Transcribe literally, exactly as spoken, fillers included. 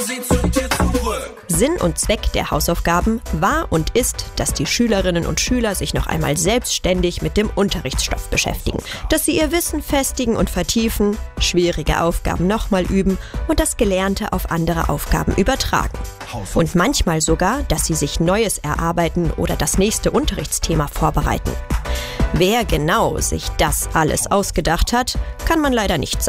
sie zu dir zurück. Sinn und Zweck der Hausaufgaben war und ist, dass die Schülerinnen und Schüler sich noch einmal selbstständig mit dem Unterrichtsstoff beschäftigen, dass sie ihr Wissen festigen und vertiefen, schwierige Aufgaben nochmal üben und das Gelernte auf andere Aufgaben übertragen. Und manchmal sogar, dass sie sich Neues erarbeiten oder das nächste Unterrichtsthema vorbereiten. Wer genau sich das alles ausgedacht hat, kann man leider nicht sagen.